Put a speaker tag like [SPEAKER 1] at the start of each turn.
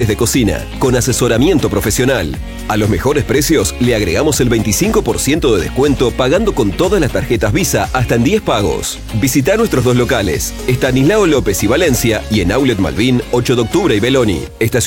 [SPEAKER 1] de cocina, con asesoramiento profesional. A los mejores precios le agregamos el 25% de descuento pagando con todas las tarjetas Visa hasta en 10 pagos. Visita nuestros 2 locales, Estanislao López y Valencia, y en Outlet Malvin, 8 de octubre y Beloni.